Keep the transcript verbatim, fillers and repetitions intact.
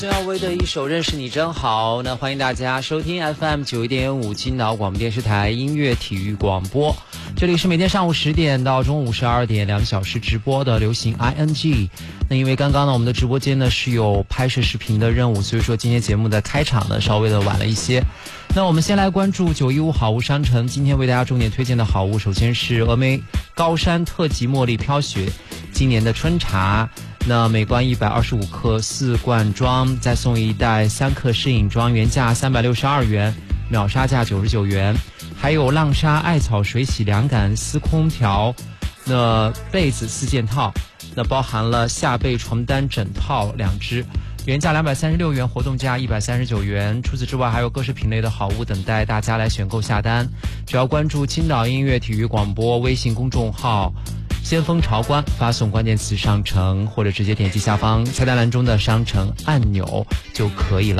孙耀威的一首《认识你真好》，那欢迎大家收听 F M 九一点五青岛广播电视台音乐体育广播，这里是每天上午十点到中午十二点两个小时直播的流行 I N G。那因为刚刚呢我们的直播间呢是有拍摄视频的任务，所以说今天节目的开场呢稍微的晚了一些。那我们先来关注九一五好物商城，今天为大家重点推荐的好物，首先是峨眉高山特级茉莉飘雪今年的春茶，那每罐一百二十五克四罐装，再送一袋三克适饮装，原价三百六十二元，秒杀价九十九元。还有浪莎艾草水洗凉感丝空调，那被子四件套，那包含了下被床单枕套两只，原价两百三十六元，活动价一百三十九元。除此之外还有各式品类的好物等待大家来选购下单，只要关注青岛音乐体育广播微信公众号先锋潮官，发送关键词上城，或者直接点击下方菜单栏中的商城按钮就可以了。